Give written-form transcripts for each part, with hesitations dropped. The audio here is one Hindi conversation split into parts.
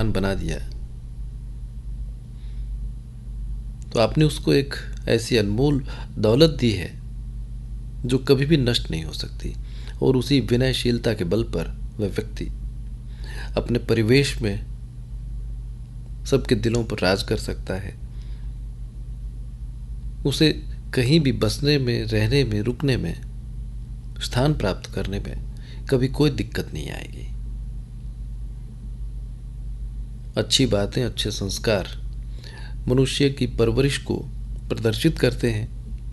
मेहमान बना दिया, तो आपने उसको एक ऐसी अनमोल दौलत दी है जो कभी भी नष्ट नहीं हो सकती। और उसी विनयशीलता के बल पर वह व्यक्ति अपने परिवेश में सबके दिलों पर राज कर सकता है। उसे कहीं भी बसने में, रहने में, रुकने में, स्थान प्राप्त करने में कभी कोई दिक्कत नहीं आएगी। अच्छी बातें, अच्छे संस्कार मनुष्य की परवरिश को प्रदर्शित करते हैं।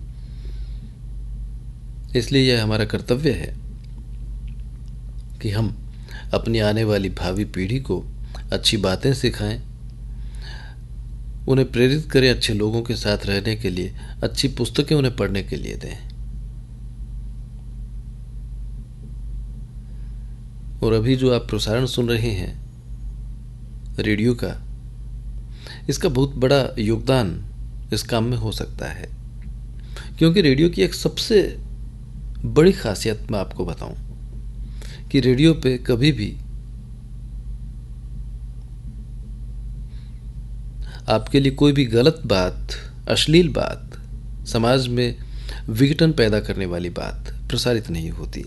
इसलिए यह हमारा कर्तव्य है कि हम अपनी आने वाली भावी पीढ़ी को अच्छी बातें सिखाएं, उन्हें प्रेरित करें अच्छे लोगों के साथ रहने के लिए, अच्छी पुस्तकें उन्हें पढ़ने के लिए दें। और अभी जो आप प्रसारण सुन रहे हैं रेडियो का, इसका बहुत बड़ा योगदान इस काम में हो सकता है। क्योंकि रेडियो की एक सबसे बड़ी खासियत मैं आपको बताऊं कि रेडियो पे कभी भी आपके लिए कोई भी गलत बात, अश्लील बात, समाज में विघटन पैदा करने वाली बात प्रसारित नहीं होती।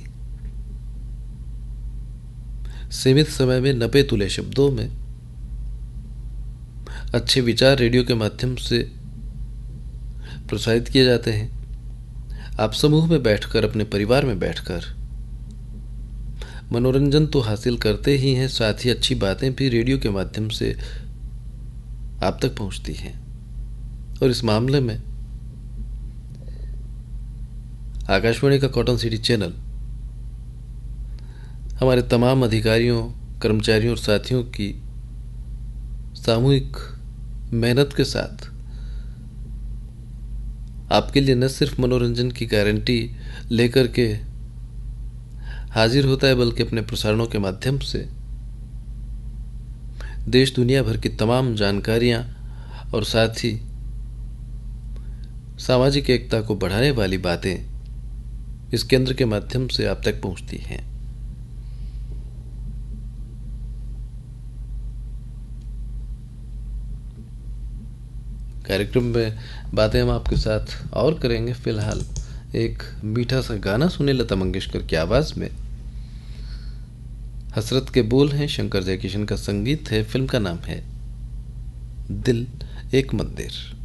सीमित समय में 90 तुले शब्दों में अच्छे विचार रेडियो के माध्यम से प्रसारित किए जाते हैं। आप समूह में बैठकर, अपने परिवार में बैठकर मनोरंजन तो हासिल करते ही हैं, साथ ही अच्छी बातें भी रेडियो के माध्यम से आप तक पहुंचती हैं। और इस मामले में आकाशवाणी का कॉटन सिटी चैनल हमारे तमाम अधिकारियों, कर्मचारियों और साथियों की सामूहिक मेहनत के साथ आपके लिए न सिर्फ मनोरंजन की गारंटी लेकर के हाजिर होता है, बल्कि अपने प्रसारणों के माध्यम से देश दुनिया भर की तमाम जानकारियां और साथ ही सामाजिक एकता को बढ़ाने वाली बातें इस केंद्र के माध्यम से आप तक पहुंचती हैं। कार्यक्रम में बातें हम आपके साथ और करेंगे। फिलहाल एक मीठा सा गाना सुने लता मंगेशकर की आवाज में। हसरत के बोल हैं, शंकर जयकिशन का संगीत है, फिल्म का नाम है दिल एक मंदिर।